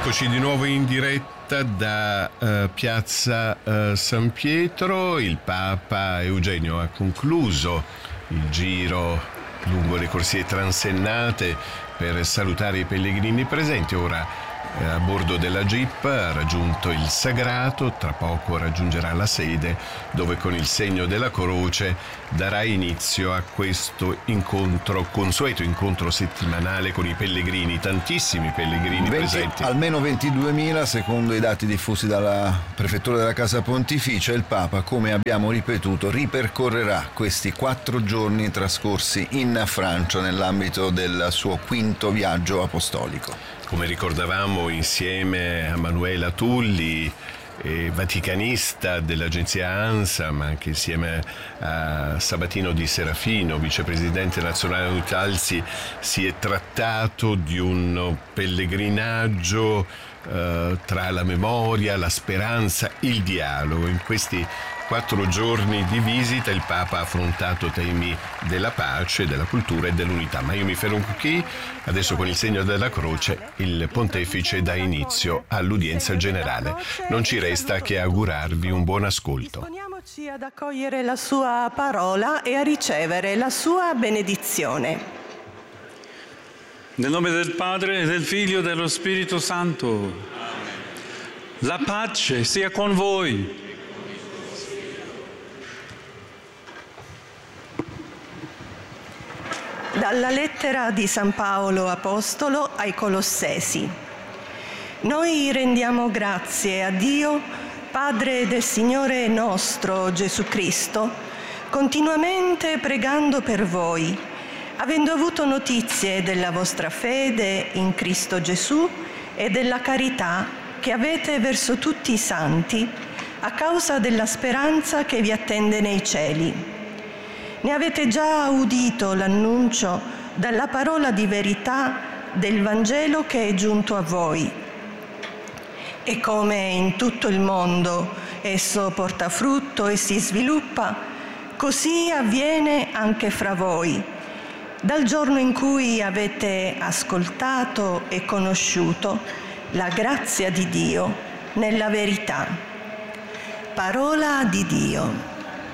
Eccoci di nuovo in diretta da Piazza San Pietro. Il Papa Eugenio ha concluso il giro lungo le corsie transennate per salutare i pellegrini presenti. Ora a bordo della Jeep ha raggiunto il Sagrato, tra poco raggiungerà la sede dove con il segno della croce darà inizio a questo incontro, consueto incontro settimanale con i pellegrini, tantissimi pellegrini presenti. Almeno 22.000 secondo i dati diffusi dalla Prefettura della Casa Pontificia. Il Papa, come abbiamo ripetuto, ripercorrerà questi 4 giorni trascorsi in Francia nell'ambito del suo 5° viaggio apostolico. Come ricordavamo insieme a Manuela Tulli, vaticanista dell'agenzia ANSA, ma anche insieme a Sabatino Di Serafino, vicepresidente nazionale Utalsi, si è trattato di un pellegrinaggio tra la memoria, la speranza, il dialogo. In questi 4 giorni di visita il Papa ha affrontato temi della pace, della cultura e dell'unità. Ma io mi fermo qui. Adesso con il segno della croce il pontefice dà inizio all'udienza generale. Non ci resta che augurarvi un buon ascolto. Disponiamoci ad accogliere la sua parola e a ricevere la sua benedizione. Nel nome del Padre, del Figlio e dello Spirito Santo. Amen. La pace sia con voi. Dalla lettera di San Paolo Apostolo ai Colossesi. Noi rendiamo grazie a Dio, Padre del Signore nostro Gesù Cristo, continuamente pregando per voi, avendo avuto notizie della vostra fede in Cristo Gesù e della carità che avete verso tutti i santi, a causa della speranza che vi attende nei cieli. Ne avete già udito l'annuncio dalla parola di verità del Vangelo che è giunto a voi. E come in tutto il mondo esso porta frutto e si sviluppa, così avviene anche fra voi, dal giorno in cui avete ascoltato e conosciuto la grazia di Dio nella verità. Parola di Dio.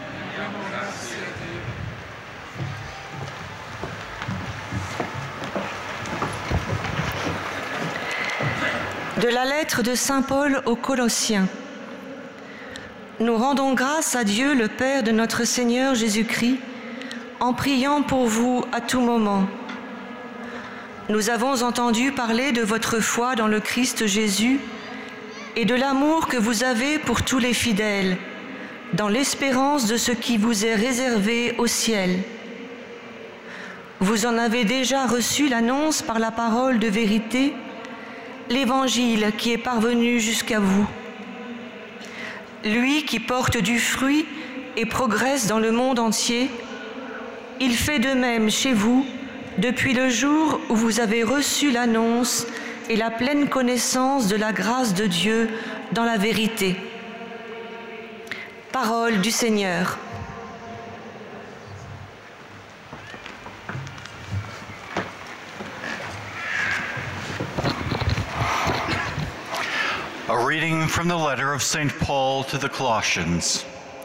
De la lettre de Saint Paul aux Colossiens. Nous rendons grâce à Dieu, le Père de notre Seigneur Jésus-Christ, en priant pour vous à tout moment. Nous avons entendu parler de votre foi dans le Christ Jésus et de l'amour que vous avez pour tous les fidèles, dans l'espérance de ce qui vous est réservé au ciel. Vous en avez déjà reçu l'annonce par la parole de vérité, l'Évangile qui est parvenu jusqu'à vous. Lui qui porte du fruit et progresse dans le monde entier, il fait de même chez vous depuis le jour où vous avez reçu l'annonce et la pleine connaissance de la grâce de Dieu dans la vérité. Parole du Seigneur. A reading from the letter of St. Paul to the Colossians.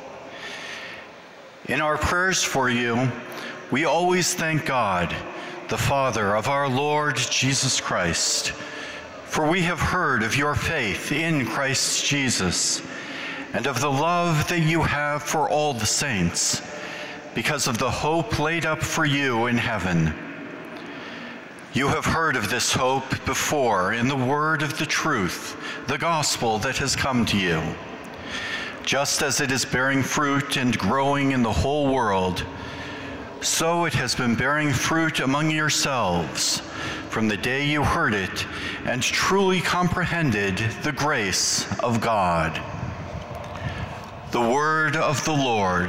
In our prayers for you, we always thank God, the Father of our Lord Jesus Christ, for we have heard of your faith in Christ Jesus and of the love that you have for all the saints, because of the hope laid up for you in heaven. You have heard of this hope before in the word of the truth, the gospel that has come to you. Just as it is bearing fruit and growing in the whole world, so it has been bearing fruit among yourselves from the day you heard it and truly comprehended the grace of God. The word of the Lord.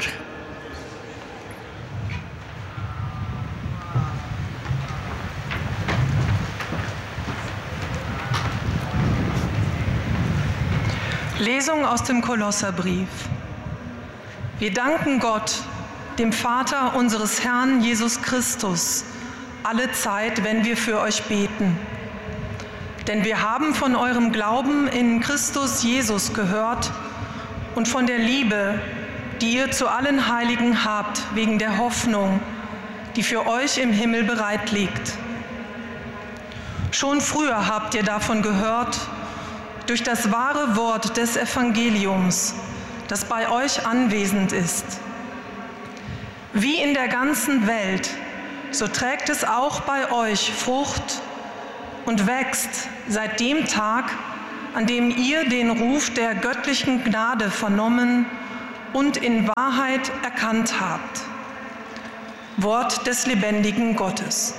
Lesung aus dem Kolosserbrief. Wir danken Gott, dem Vater unseres Herrn Jesus Christus, alle Zeit, wenn wir für euch beten. Denn wir haben von eurem Glauben in Christus Jesus gehört und von der Liebe, die ihr zu allen Heiligen habt, wegen der Hoffnung, die für euch im Himmel bereit liegt. Schon früher habt ihr davon gehört, durch das wahre Wort des Evangeliums, das bei euch anwesend ist. Wie in der ganzen Welt, so trägt es auch bei euch Frucht und wächst seit dem Tag, an dem ihr den Ruf der göttlichen Gnade vernommen und in Wahrheit erkannt habt. Wort des lebendigen Gottes.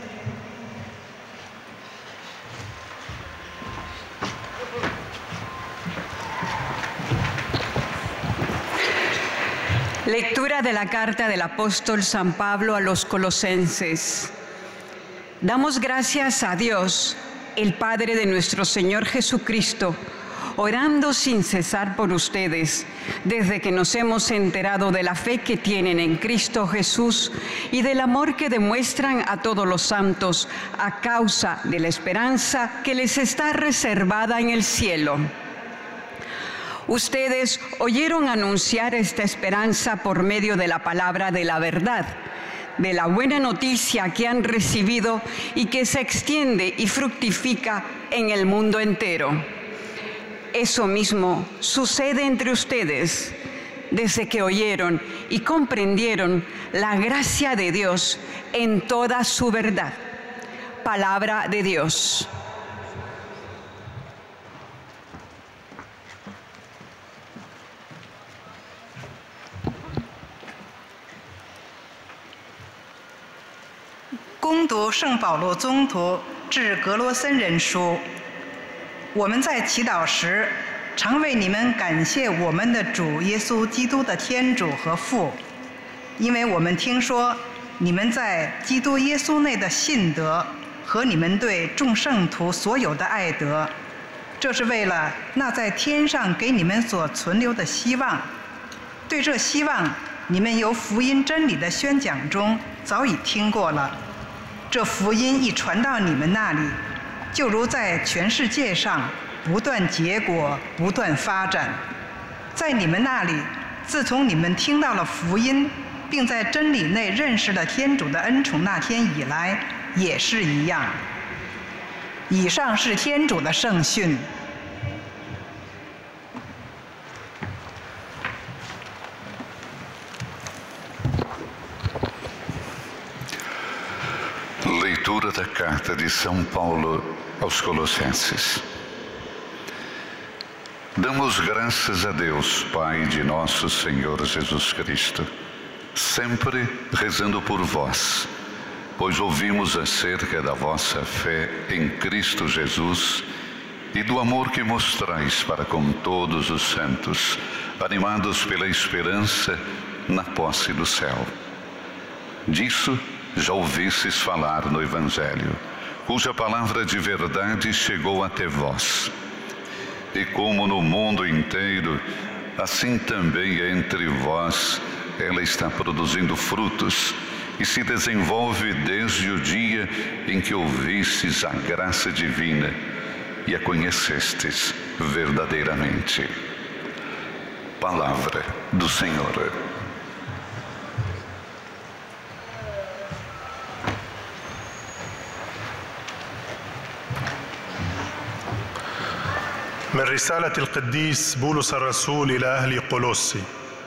Lectura de la carta del apóstol San Pablo a los Colosenses. Damos gracias a Dios, el Padre de nuestro Señor Jesucristo, orando sin cesar por ustedes, desde que nos hemos enterado de la fe que tienen en Cristo Jesús y del amor que demuestran a todos los santos a causa de la esperanza que les está reservada en el cielo. Ustedes oyeron anunciar esta esperanza por medio de la palabra de la verdad, de la buena noticia que han recibido y que se extiende y fructifica en el mundo entero. Eso mismo sucede entre ustedes desde que oyeron y comprendieron la gracia de Dios en toda su verdad. Palabra de Dios. 恭读圣保罗宗徒致格罗森人书。我们在祈祷时，常为你们感谢我们的主耶稣基督的天主和父，因为我们听说你们在基督耶稣内的信德和你们对众圣徒所有的爱德，这是为了那在天上给你们所存留的希望。对这希望，你们由福音真理的宣讲中早已听过了。这福音一传到你们那里，就如在全世界上不断结果，不断发展。在你们那里，自从你们听到了福音，并在真理内认识了天主的恩宠那天以来，也是一样。以上是天主的圣训。 Leitura da carta de São Paulo aos Colossenses. Damos graças a Deus, Pai de nosso Senhor Jesus Cristo, sempre rezando por vós, pois ouvimos acerca da vossa fé em Cristo Jesus e do amor que mostrais para com todos os santos, animados pela esperança na posse do céu. Disso já ouvistes falar no Evangelho, cuja palavra de verdade chegou até vós. E como no mundo inteiro, assim também entre vós, ela está produzindo frutos e se desenvolve desde o dia em que ouvistes a graça divina e a conhecestes verdadeiramente. Palavra do Senhor. من رسالة القديس بولس الرسول إلى أهل قولوسي.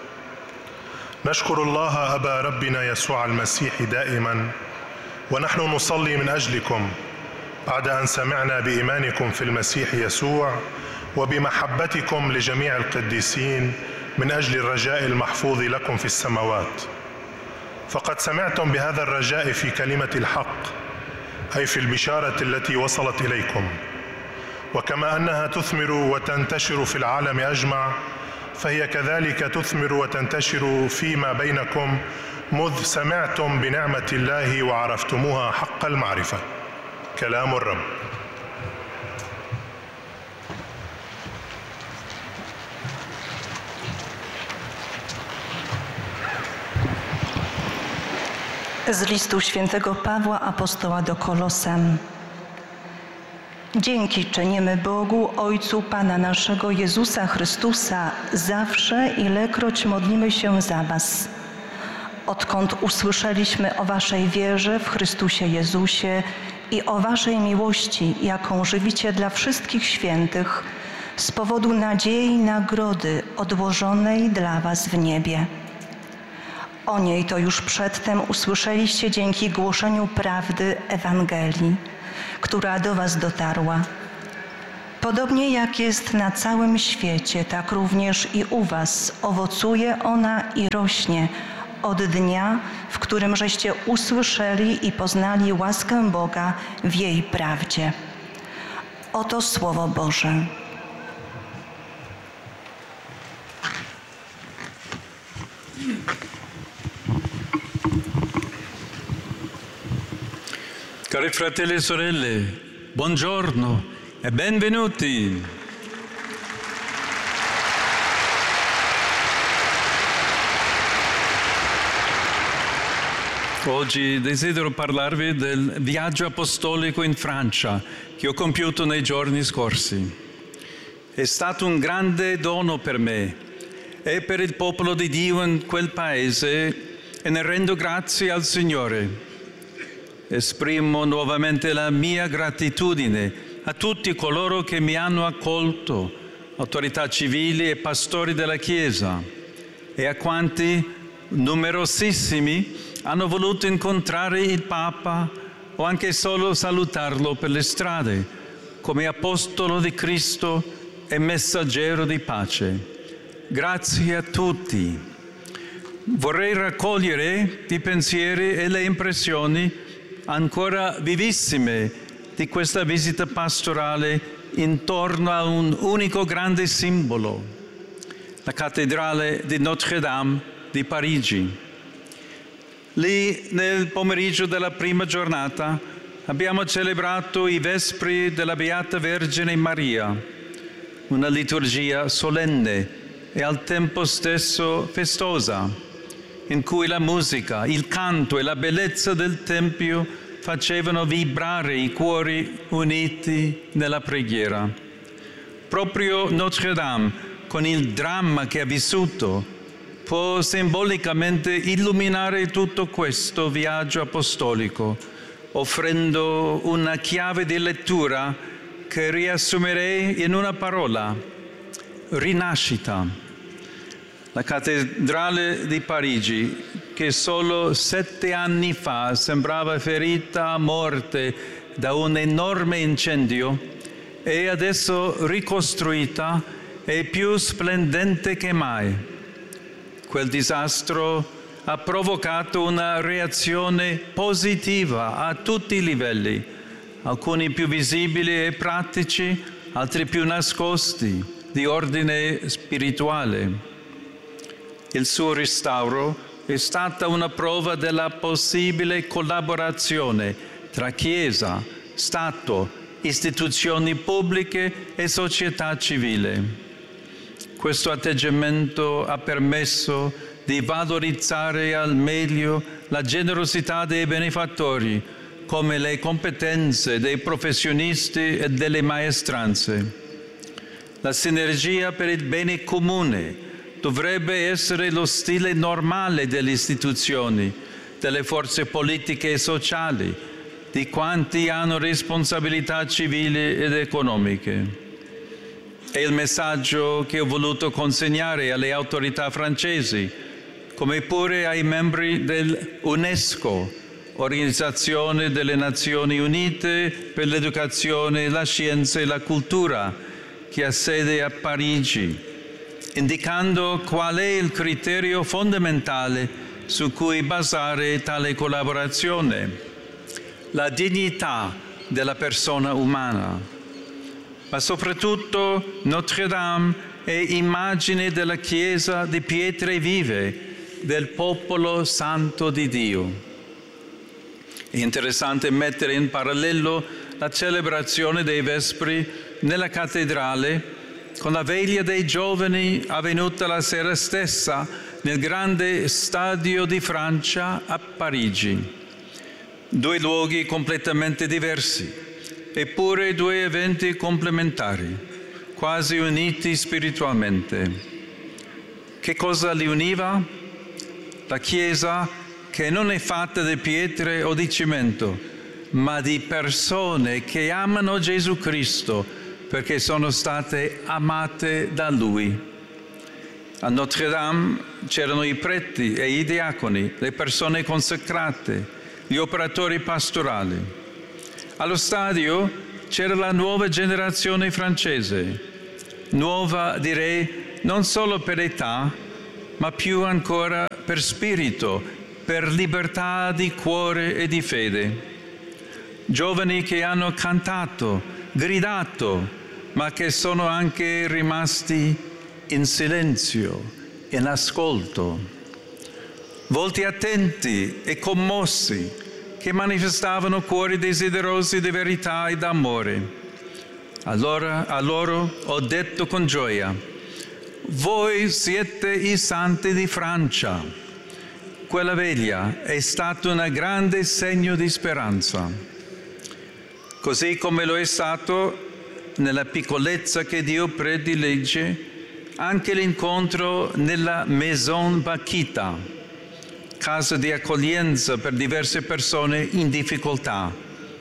نشكر الله أبا ربنا يسوع المسيح دائما ونحن نصلي من أجلكم بعد أن سمعنا بإيمانكم في المسيح يسوع وبمحبتكم لجميع القديسين من أجل الرجاء المحفوظ لكم في السماوات. فقد سمعتم بهذا الرجاء في كلمة الحق، أي في البشارة التي وصلت إليكم، وكما أنها تثمر وتنتشر في العالم أجمع، فهي كذلك تثمر وتنتشر فيما بينكم مذ سمعتم بنعمة الله وعرفتموها حق المعرفة. كلام الرب. Z listu świętego Pawła apostoła do Kolosan. Dzięki czynimy Bogu, Ojcu Pana naszego Jezusa Chrystusa, zawsze, ilekroć modlimy się za Was. Odkąd usłyszeliśmy o Waszej wierze w Chrystusie Jezusie i o Waszej miłości, jaką żywicie dla wszystkich świętych, z powodu nadziei i nagrody odłożonej dla Was w niebie. O niej to już przedtem usłyszeliście dzięki głoszeniu prawdy Ewangelii, która do Was dotarła. Podobnie jak jest na całym świecie, tak również i u Was owocuje ona i rośnie od dnia, w którym żeście usłyszeli i poznali łaskę Boga w jej prawdzie. Oto Słowo Boże. Cari fratelli e sorelle, buongiorno e benvenuti. Oggi desidero parlarvi del viaggio apostolico in Francia che ho compiuto nei giorni scorsi. È stato un grande dono per me e per il popolo di Dio in quel paese e ne rendo grazie al Signore. Esprimo nuovamente la mia gratitudine a tutti coloro che mi hanno accolto, autorità civili e pastori della Chiesa, e a quanti, numerosissimi, hanno voluto incontrare il Papa o anche solo salutarlo per le strade, come apostolo di Cristo e messaggero di pace. Grazie a tutti. Vorrei raccogliere i pensieri e le impressioni ancora vivissime di questa visita pastorale intorno a un unico grande simbolo, la cattedrale di Notre-Dame di Parigi. Lì, nel pomeriggio della prima giornata, abbiamo celebrato i Vespri della Beata Vergine Maria, una liturgia solenne e al tempo stesso festosa, in cui la musica, il canto e la bellezza del Tempio facevano vibrare i cuori uniti nella preghiera. Proprio Notre-Dame, con il dramma che ha vissuto, può simbolicamente illuminare tutto questo viaggio apostolico, offrendo una chiave di lettura che riassumerei in una parola: rinascita. La cattedrale di Parigi, che solo 7 anni fa sembrava ferita a morte da un enorme incendio, è adesso ricostruita e più splendente che mai. Quel disastro ha provocato una reazione positiva a tutti i livelli, alcuni più visibili e pratici, altri più nascosti, di ordine spirituale. Il suo restauro è stata una prova della possibile collaborazione tra Chiesa, Stato, istituzioni pubbliche e società civile. Questo atteggiamento ha permesso di valorizzare al meglio la generosità dei benefattori, come le competenze dei professionisti e delle maestranze. La sinergia per il bene comune dovrebbe essere lo stile normale delle istituzioni, delle forze politiche e sociali, di quanti hanno responsabilità civili ed economiche. È il messaggio che ho voluto consegnare alle autorità francesi, come pure ai membri dell'UNESCO, Organizzazione delle Nazioni Unite per l'Educazione, la Scienza e la Cultura, che ha sede a Parigi, indicando qual è il criterio fondamentale su cui basare tale collaborazione: la dignità della persona umana. Ma soprattutto Notre-Dame è immagine della Chiesa di pietre vive, del popolo santo di Dio. È interessante mettere in parallelo la celebrazione dei Vespri nella cattedrale con la veglia dei giovani avvenuta la sera stessa nel grande stadio di Francia a Parigi. 2 luoghi completamente diversi, eppure due eventi complementari, quasi uniti spiritualmente. Che cosa li univa? La Chiesa, che non è fatta di pietre o di cemento, ma di persone che amano Gesù Cristo perché sono state amate da Lui. A Notre Dame c'erano i preti e i diaconi, le persone consacrate, gli operatori pastorali. Allo stadio c'era la nuova generazione francese, nuova direi non solo per età, ma più ancora per spirito, per libertà di cuore e di fede. Giovani che hanno cantato, gridato, ma che sono anche rimasti in silenzio, in ascolto. Volti attenti e commossi che manifestavano cuori desiderosi di verità e d'amore. Allora a loro ho detto con gioia: voi siete i santi di Francia. Quella veglia è stato un grande segno di speranza. Così come lo è stato, nella piccolezza che Dio predilige, anche l'incontro nella Maison Bakita, casa di accoglienza per diverse persone in difficoltà,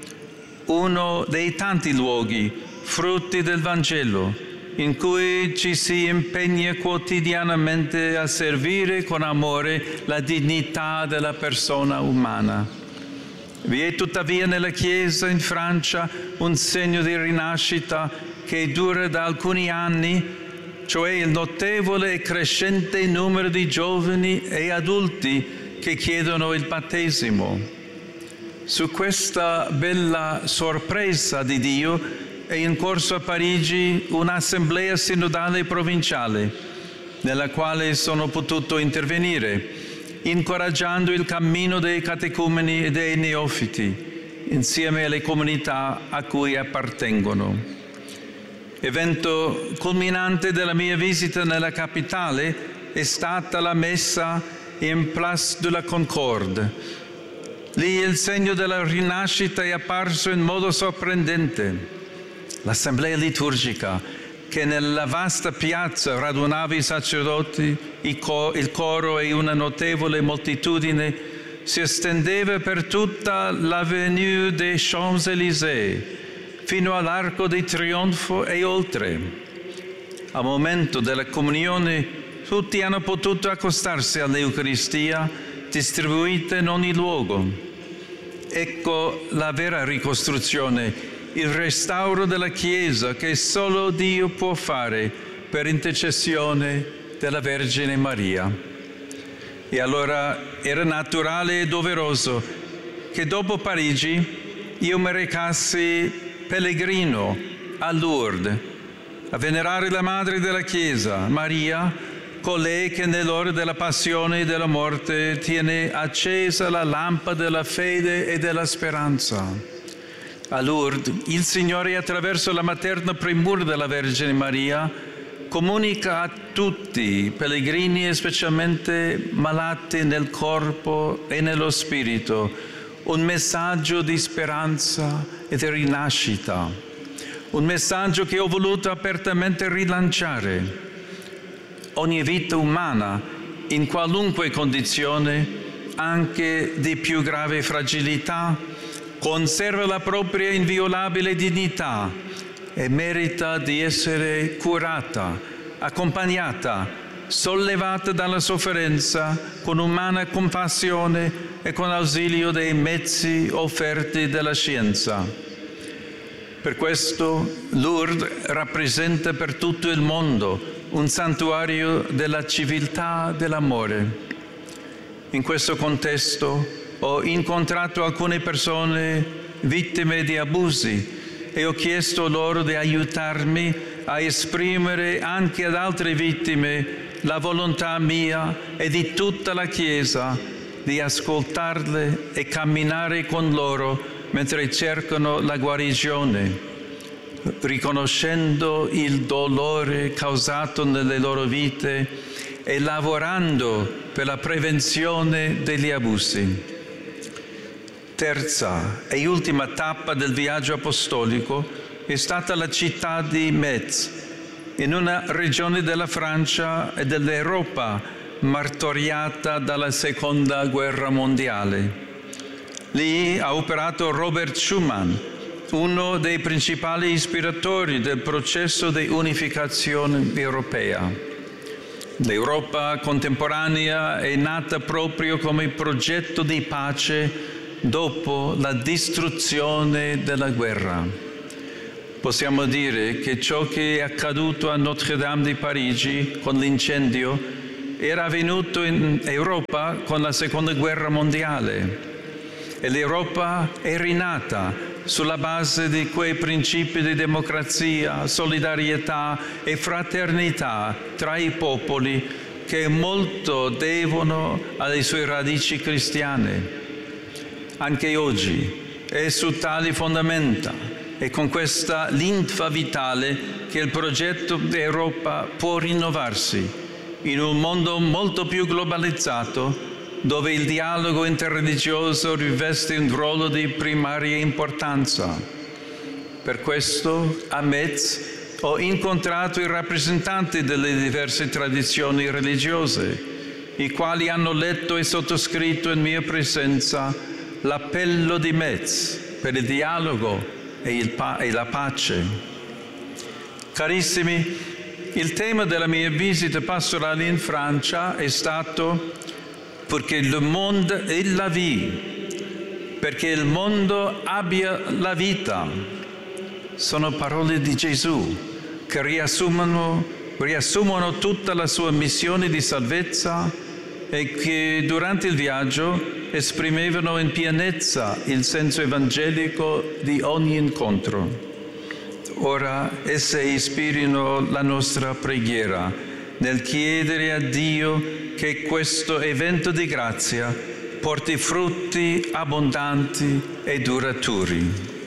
uno dei tanti luoghi, frutti del Vangelo, in cui ci si impegna quotidianamente a servire con amore la dignità della persona umana. Vi è tuttavia nella Chiesa in Francia un segno di rinascita che dura da alcuni anni, cioè il notevole e crescente numero di giovani e adulti che chiedono il battesimo. Su questa bella sorpresa di Dio è in corso a Parigi un'assemblea sinodale provinciale, nella quale sono potuto intervenire, incoraggiando il cammino dei catecumeni e dei neofiti, insieme alle comunità a cui appartengono. Evento culminante della mia visita nella capitale è stata la messa in Place de la Concorde. Lì il segno della rinascita è apparso in modo sorprendente. L'assemblea liturgica, che nella vasta piazza radunava i sacerdoti, il coro e una notevole moltitudine, si estendeva per tutta l'avenue des Champs-Élysées, fino all'Arco di Trionfo e oltre. Al momento della comunione tutti hanno potuto accostarsi all'Eucaristia distribuita in ogni luogo. Ecco la vera ricostruzione, il restauro della Chiesa che solo Dio può fare per intercessione della Vergine Maria. E allora era naturale e doveroso che dopo Parigi io mi recassi pellegrino a Lourdes, a venerare la Madre della Chiesa, Maria, colei che nell'ora della passione e della morte tiene accesa la lampada della fede e della speranza. A Lourdes il Signore, attraverso la materna premura della Vergine Maria, comunica a tutti i pellegrini e specialmente malati nel corpo e nello spirito un messaggio di speranza e di rinascita, un messaggio che ho voluto apertamente rilanciare. Ogni vita umana, in qualunque condizione, anche di più grave fragilità, conserva la propria inviolabile dignità e merita di essere curata, accompagnata, sollevata dalla sofferenza con umana compassione e con l'ausilio dei mezzi offerti dalla scienza. Per questo Lourdes rappresenta per tutto il mondo un santuario della civiltà dell'amore. In questo contesto ho incontrato alcune persone vittime di abusi e ho chiesto loro di aiutarmi a esprimere anche ad altre vittime la volontà mia e di tutta la Chiesa di ascoltarle e camminare con loro mentre cercano la guarigione, riconoscendo il dolore causato nelle loro vite e lavorando per la prevenzione degli abusi. Terza e ultima tappa del viaggio apostolico è stata la città di Metz, in una regione della Francia e dell'Europa martoriata dalla Seconda Guerra Mondiale. Lì ha operato Robert Schuman, uno dei principali ispiratori del processo di unificazione europea. L'Europa contemporanea è nata proprio come progetto di pace dopo la distruzione della guerra. Possiamo dire che ciò che è accaduto a Notre-Dame di Parigi con l'incendio era avvenuto in Europa con la Seconda Guerra Mondiale e l'Europa è rinata sulla base di quei principi di democrazia, solidarietà e fraternità tra i popoli che molto devono alle sue radici cristiane. Anche oggi è su tali fondamenta e con questa linfa vitale che il progetto di Europa può rinnovarsi in un mondo molto più globalizzato, dove il dialogo interreligioso riveste un ruolo di primaria importanza. Per questo a Metz ho incontrato i rappresentanti delle diverse tradizioni religiose, i quali hanno letto e sottoscritto in mia presenza l'appello di Metz per il dialogo e la pace. Carissimi, il tema della mia visita pastorale in Francia è stato perché le monde ait la vie, perché il mondo abbia la vita. Sono parole di Gesù che riassumono tutta la sua missione di salvezza e che durante il viaggio esprimevano in pienezza il senso evangelico di ogni incontro. Ora esse ispirino la nostra preghiera nel chiedere a Dio che questo evento di grazia porti frutti abbondanti e duraturi.